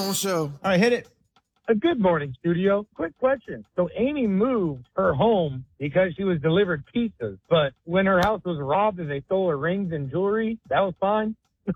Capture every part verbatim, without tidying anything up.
own show. All right, hit it. A good morning, studio. Quick question. So Amy moved her home because she was delivered pizzas, but when her house was robbed and they stole her rings and jewelry, that was fine.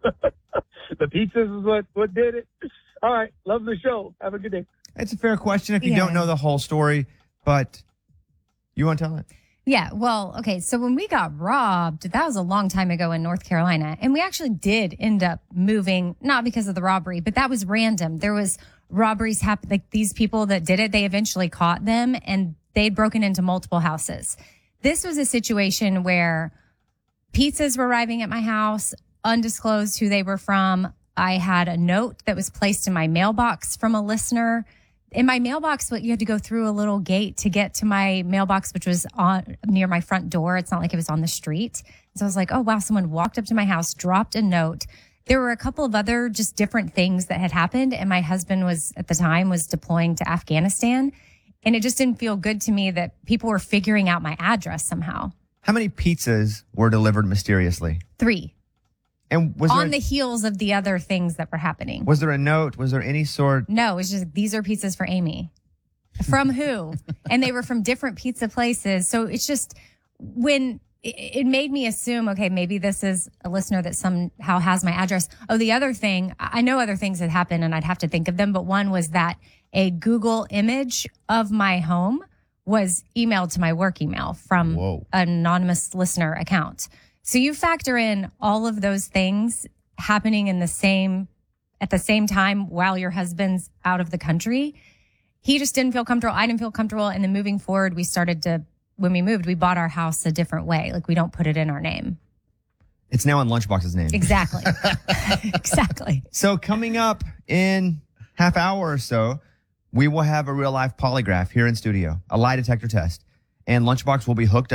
The pizzas is what, what did it. All right. Love the show. Have a good day. It's a fair question if you Yeah. don't know the whole story, but you want to tell it? Yeah, well, okay, so when we got robbed, that was a long time ago in North Carolina, and we actually did end up moving, not because of the robbery, but that was random. There was robberies happen, like these people that did it, they eventually caught them, and they'd broken into multiple houses. This was a situation where pizzas were arriving at my house, undisclosed who they were from. I had a note that was placed in my mailbox from a listener. In my mailbox, you had to go through a little gate to get to my mailbox, which was on near my front door. It's not like it was on the street. So I was like, oh, wow, someone walked up to my house, dropped a note. There were a couple of other just different things that had happened. And my husband was, at the time, was deploying to Afghanistan. And it just didn't feel good to me that people were figuring out my address somehow. How many pizzas were delivered mysteriously? Three. And was on there, the heels of the other things that were happening. was there a note? Was there any sort? No, it's just, these are pizzas for Amy. From who? And they were from different pizza places. So it's just, when it, it made me assume, okay, maybe this is a listener that somehow has my address. Oh, the other thing, I know other things had happened and I'd have to think of them, but one was that a Google image of my home was emailed to my work email from Whoa. an anonymous listener account. So you factor in all of those things happening in the same, at the same time while your husband's out of the country. He just didn't feel comfortable. I didn't feel comfortable. And then moving forward, we started to, when we moved, we bought our house a different way. Like we don't put it in our name. It's now in Lunchbox's name. Exactly. Exactly. So coming up in half hour or so, we will have a real life polygraph here in studio, a lie detector test, and Lunchbox will be hooked up.